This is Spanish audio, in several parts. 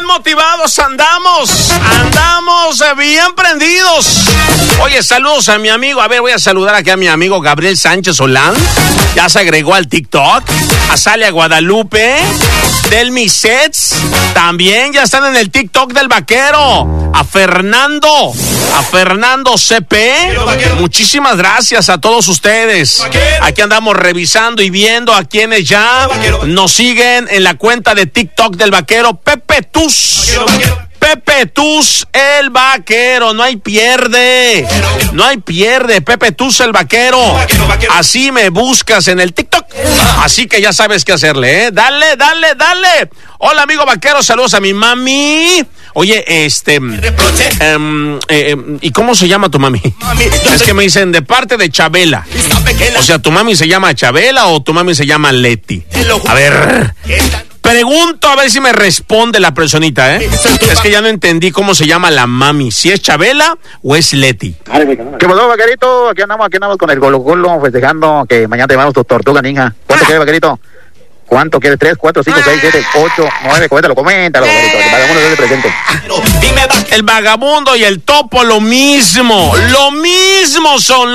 motivados andamos bien prendidos. Oye, saludos a mi amigo, voy a saludar aquí a mi amigo Gabriel Sánchez Solán, ya se agregó al TikTok, a Salia Guadalupe, Delmi Sets, también ya están en el TikTok del Vaquero, a Fernando CP, muchísimas gracias a todos ustedes. Aquí andamos revisando y viendo a quienes ya nos siguen en la cuenta de TikTok del Vaquero. Pepe Tuz, el Vaquero, no hay pierde, Pepe Tuz, el Vaquero, así me buscas en el TikTok, así que ya sabes qué hacerle, ¿eh? Dale. Hola, amigo Vaquero, saludos a mi mami. Oye, ¿y cómo se llama tu mami? Es que me dicen de parte de Chabela. O sea, ¿tu mami se llama Chabela o tu mami se llama Leti? A ver, pregunto a ver si me responde la personita, ¿eh? Es que ya no entendí cómo se llama la mami, si es Chabela o es Leti. ¿Qué pasó, Vaquerito? Aquí andamos con el Golo festejando que mañana te llevamos tu tortuga, ninja. ¿Cuánto quieres, Vaquerito? ¿Cuánto quieres? 3, 4, 5, 6, 7, 8, 9, coméntalo, Vaquerito. El vagabundo es presente. El vagabundo y el topo lo mismo son.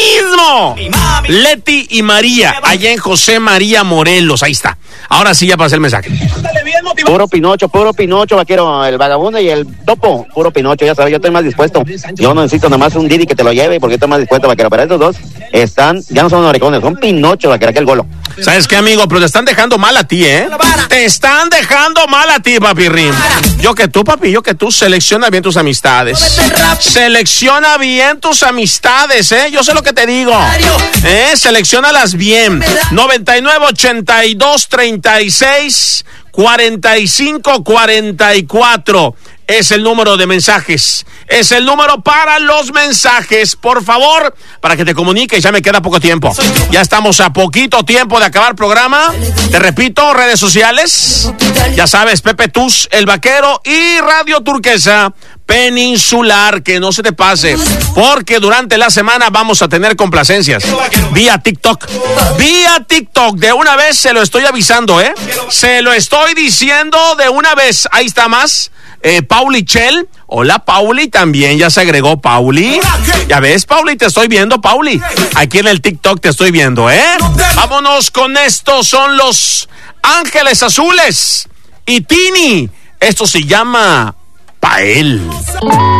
Leti y María, allá en José María Morelos, ahí está. Ahora sí ya pasé el mensaje. Puro Pinocho, Vaquero, el vagabundo y el topo, puro Pinocho, ya sabes, yo estoy más dispuesto. Yo no necesito nada más un Didi que te lo lleve, porque estoy más dispuesto, Vaquero. Pero estos dos ya no son orejones, son Pinocho, Vaquero, aquel Golo. ¿Sabes qué, amigo? Pero te están dejando mal a ti, ¿eh? Te están dejando mal a ti, papi Rim. Yo que tú, selecciona bien tus amistades. Selecciona bien tus amistades, ¿eh? Yo sé lo que te digo. Selecciónalas bien. 99 82 36 45 44 es el número de mensajes. Es el número para los mensajes. Por favor, para que te comuniques, ya me queda poco tiempo. Ya estamos a poquito tiempo de acabar el programa. Te repito, redes sociales. Ya sabes, Pepe Tuz, el Vaquero y Radio Turquesa Peninsular, que no se te pase, porque durante la semana vamos a tener complacencias vía TikTok, de una vez se lo estoy avisando, se lo estoy diciendo de una vez. Ahí está más, Pauli Chel, hola Pauli, también ya se agregó Pauli, ya ves Pauli, te estoy viendo Pauli, aquí en el TikTok te estoy viendo, vámonos con esto, son los Ángeles Azules y Tini, esto se llama Pa' él.